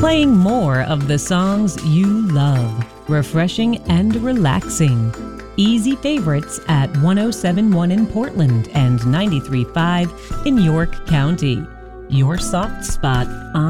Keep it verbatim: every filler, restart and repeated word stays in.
playing more of the songs you love, refreshing and relaxing. Easy favorites at one oh seven point one in Portland and ninety-three point five in York County. Your soft spot on